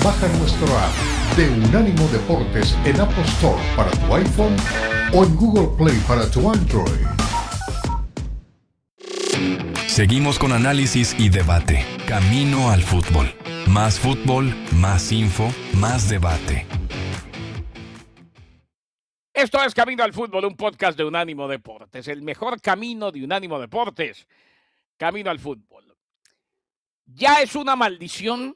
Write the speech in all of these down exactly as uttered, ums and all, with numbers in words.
Baja nuestro app de Unánimo Deportes en Apple Store para tu iPhone o en Google Play para tu Android. Seguimos con análisis y debate. Camino al fútbol. Más fútbol, más info, más debate. Esto es Camino al Fútbol, un podcast de Unánimo Deportes. El mejor camino de Unánimo Deportes. Camino al Fútbol. Ya es una maldición.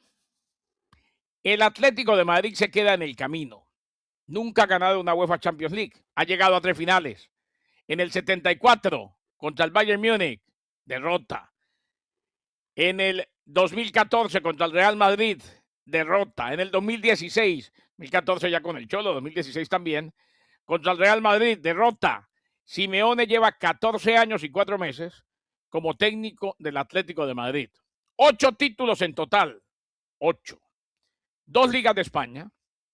El Atlético de Madrid se queda en el camino. Nunca ha ganado una UEFA Champions League. Ha llegado a tres finales. En el setenta y cuatro, contra el Bayern Múnich, derrota. En el dos mil catorce, contra el Real Madrid, derrota. En el dos mil dieciséis, dos mil catorce ya con el Cholo, dos mil dieciséis también, contra el Real Madrid, derrota. Simeone lleva catorce años y cuatro meses como técnico del Atlético de Madrid. Ocho títulos en total. Ocho. Dos Ligas de España.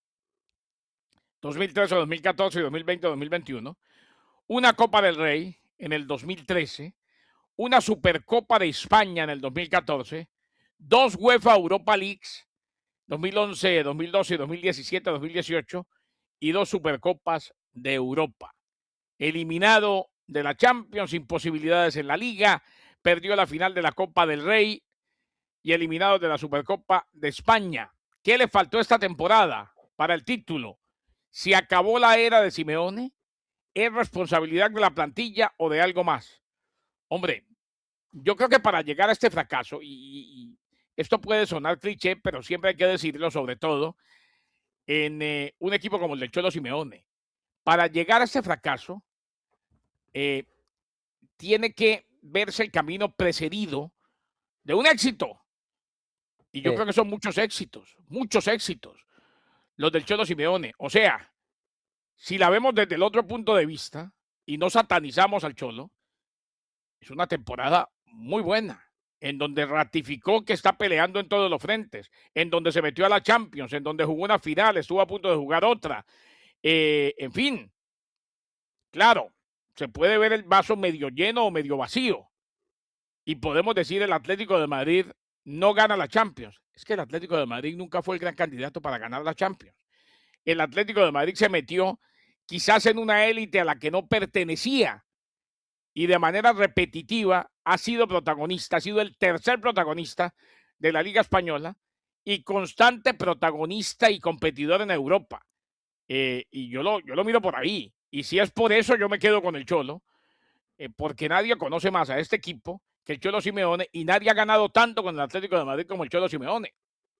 dos mil trece, dos mil catorce y dos mil veinte, dos mil veintiuno. Una Copa del Rey en el dos mil trece. Una Supercopa de España en el dos mil catorce. Dos UEFA Europa Leagues. dos mil once, dos mil doce, dos mil diecisiete, dos mil dieciocho. Y dos Supercopas de Europa. Eliminado de la Champions, sin posibilidades en la Liga, perdió la final de la Copa del Rey y eliminado de la Supercopa de España. ¿Qué le faltó esta temporada para el título? ¿Se acabó la era de Simeone? ¿Es responsabilidad de la plantilla o de algo más? Hombre, yo creo que para llegar a este fracaso, y, y esto puede sonar cliché, pero siempre hay que decirlo, sobre todo en eh, un equipo como el del Cholo Simeone. Para llegar a este fracaso, eh, tiene que verse el camino precedido de un éxito. Y yo Sí. creo que son muchos éxitos, muchos éxitos, los del Cholo Simeone. O sea, si la vemos desde el otro punto de vista y no satanizamos al Cholo, es una temporada muy buena, en donde ratificó que está peleando en todos los frentes, en donde se metió a la Champions, en donde jugó una final, estuvo a punto de jugar otra. Eh, en fin, claro, se puede ver el vaso medio lleno o medio vacío. Y podemos decir el Atlético de Madrid no gana la Champions. Es que el Atlético de Madrid nunca fue el gran candidato para ganar la Champions. El Atlético de Madrid se metió quizás en una élite a la que no pertenecía y de manera repetitiva ha sido protagonista, ha sido el tercer protagonista de la Liga Española y constante protagonista y competidor en Europa. Eh, y yo lo, yo lo miro por ahí. Y si es por eso, yo me quedo con el Cholo, eh, porque nadie conoce más a este equipo que el Cholo Simeone y nadie ha ganado tanto con el Atlético de Madrid como el Cholo Simeone.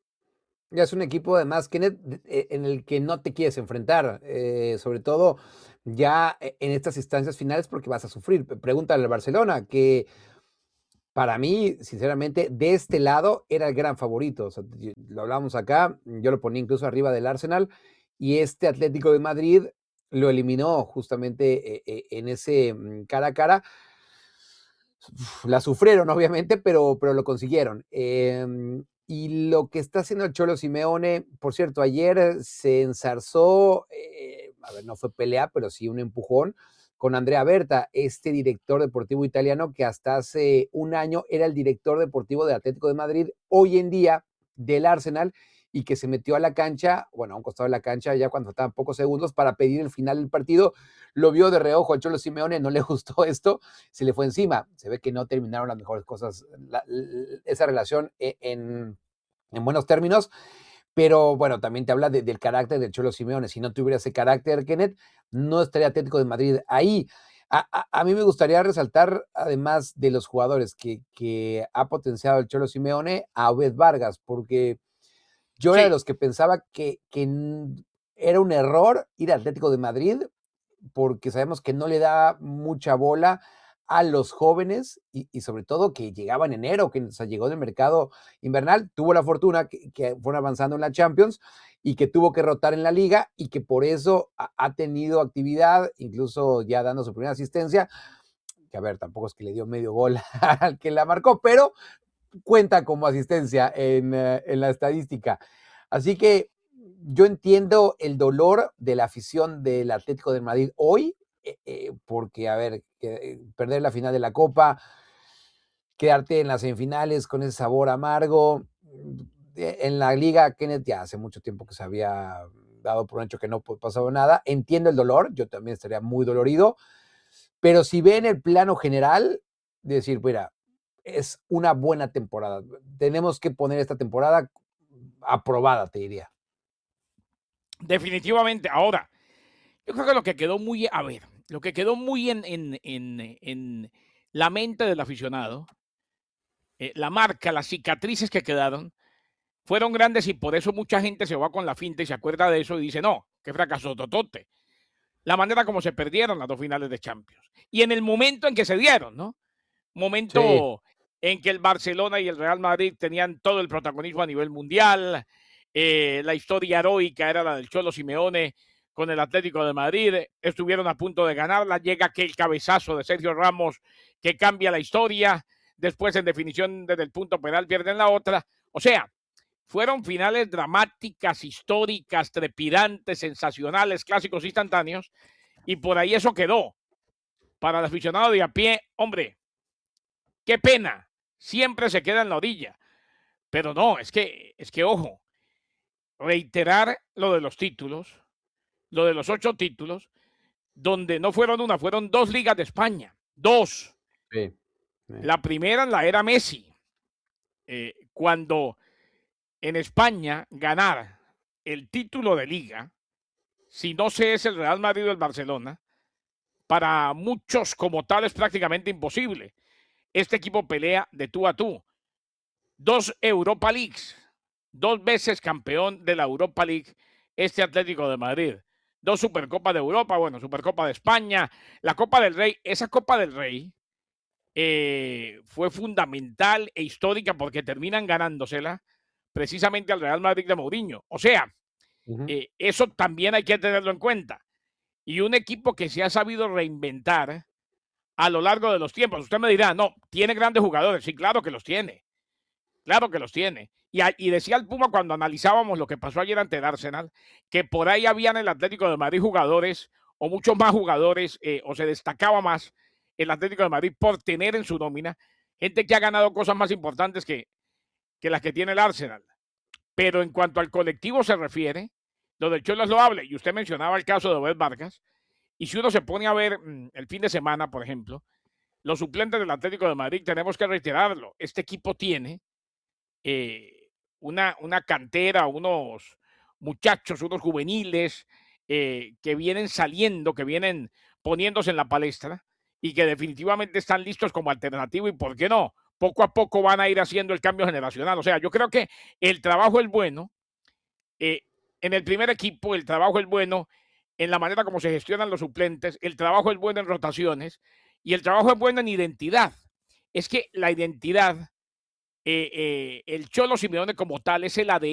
Ya es un equipo además que en el que no te quieres enfrentar, eh, sobre todo ya en estas instancias finales porque vas a sufrir. Pregúntale al Barcelona, que para mí, sinceramente, de este lado era el gran favorito. O sea, lo hablamos acá, yo lo ponía incluso arriba del Arsenal, y este Atlético de Madrid lo eliminó justamente en ese cara a cara. La sufrieron, obviamente, pero, pero lo consiguieron. Eh, y lo que está haciendo el Cholo Simeone, por cierto, ayer se enzarzó, eh, a ver, no fue pelea, pero sí un empujón con Andrea Berta, este director deportivo italiano que hasta hace un año era el director deportivo del Atlético de Madrid, hoy en día del Arsenal, y que se metió a la cancha, bueno, a un costado de la cancha ya cuando faltaban pocos segundos para pedir el final del partido. Lo vio de reojo al Cholo Simeone, no le gustó esto, se le fue encima. Se ve que no terminaron las mejores cosas, la, la, esa relación en, en buenos términos, pero bueno, también te habla de, del carácter del Cholo Simeone. Si no tuviera ese carácter, Kenneth, no estaría Atlético de Madrid ahí. A, a, a mí me gustaría resaltar, además de los jugadores que, que ha potenciado el Cholo Simeone, a Obed Vargas, porque yo sí. era de los que pensaba que, que era un error ir al Atlético de Madrid, porque sabemos que no le da mucha bola a los jóvenes y, y sobre todo que llegaba en enero, que o sea, llegó del mercado invernal, tuvo la fortuna que, que fueron avanzando en la Champions y que tuvo que rotar en la Liga y que por eso ha, ha tenido actividad, incluso ya dando su primera asistencia, que a ver, tampoco es que le dio medio gol al que la marcó, pero cuenta como asistencia en, en la estadística. Así que yo entiendo el dolor de la afición del Atlético de Madrid hoy, eh, eh, porque, a ver, eh, perder la final de la Copa, quedarte en las semifinales con ese sabor amargo, eh, en la liga, Kenneth, ya hace mucho tiempo que se había dado por un hecho que no pasaba nada. Entiendo el dolor, yo también estaría muy dolorido, pero si ven el plano general, decir, mira, es una buena temporada. Tenemos que poner esta temporada aprobada, te diría. Definitivamente. Ahora, yo creo que lo que quedó muy, a ver, lo que quedó muy en, en, en, en la mente del aficionado, eh, la marca, las cicatrices que quedaron, fueron grandes y por eso mucha gente se va con la finta y se acuerda de eso y dice, no, qué fracaso totote. La manera como se perdieron las dos finales de Champions. Y en el momento en que se dieron, ¿no? Momento sí. En que el Barcelona y el Real Madrid tenían todo el protagonismo a nivel mundial. Eh, la historia heroica era la del Cholo Simeone con el Atlético de Madrid. Estuvieron a punto de ganarla. Llega aquel cabezazo de Sergio Ramos que cambia la historia. Después, en definición, desde el punto penal, pierden la otra. O sea, fueron finales dramáticas, históricas, trepidantes, sensacionales, clásicos instantáneos. Y por ahí eso quedó. Para el aficionado de a pie, hombre, qué pena. Siempre se queda en la orilla. Pero no, es que, es que, ojo, reiterar lo de los títulos, lo de los ocho títulos, donde no fueron una, fueron dos ligas de España. Dos. Sí, sí. La primera en la era Messi. Eh, cuando en España ganar el título de liga, si no se es el Real Madrid o el Barcelona, para muchos como tal es prácticamente imposible. Este equipo pelea de tú a tú. Dos Europa Leagues, dos veces campeón de la Europa League, este Atlético de Madrid. Dos Supercopas de Europa, bueno, Supercopa de España, la Copa del Rey. Esa Copa del Rey eh, fue fundamental e histórica porque terminan ganándosela precisamente al Real Madrid de Mourinho. O sea, uh-huh. eh, eso también hay que tenerlo en cuenta. Y un equipo que se ha sabido reinventar a lo largo de los tiempos. Usted me dirá, no, tiene grandes jugadores. Sí, claro que los tiene. Claro que los tiene. Y, a, y decía el Puma cuando analizábamos lo que pasó ayer ante el Arsenal, que por ahí había en el Atlético de Madrid jugadores, o muchos más jugadores, eh, o se destacaba más el Atlético de Madrid por tener en su nómina gente que ha ganado cosas más importantes que, que las que tiene el Arsenal. Pero en cuanto al colectivo se refiere, lo del Cholo es loable. Y usted mencionaba el caso de Obed Vargas. Y si uno se pone a ver mmm, el fin de semana, por ejemplo, los suplentes del Atlético de Madrid, tenemos que reiterarlo. Este equipo tiene eh, una, una cantera, unos muchachos, unos juveniles eh, que vienen saliendo, que vienen poniéndose en la palestra y que definitivamente están listos como alternativa y, ¿por qué no? Poco a poco van a ir haciendo el cambio generacional. O sea, yo creo que el trabajo es bueno. Eh, en el primer equipo, el trabajo es bueno en la manera como se gestionan los suplentes, el trabajo es bueno en rotaciones y el trabajo es bueno en identidad. Es que la identidad, eh, eh, el Cholo Simeone como tal es el A D N